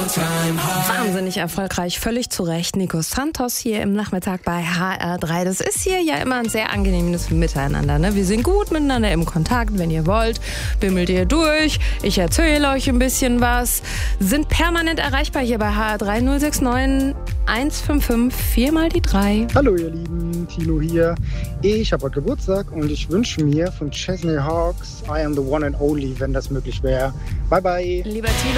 Wahnsinnig erfolgreich, völlig zu Recht. Nico Santos hier im Nachmittag bei HR3. Das ist hier ja immer ein sehr angenehmes Miteinander. Ne? Wir sind gut miteinander im Kontakt. Wenn ihr wollt, bimmelt ihr durch. Ich erzähle euch ein bisschen was. Sind permanent erreichbar hier bei HR3 069 155 4 mal die 3. Hallo ihr Lieben, Tilo hier. Ich habe heute Geburtstag und ich wünsche mir von Chesney Hawks I Am The One and Only, wenn das möglich wäre. Bye bye. Lieber Tilo.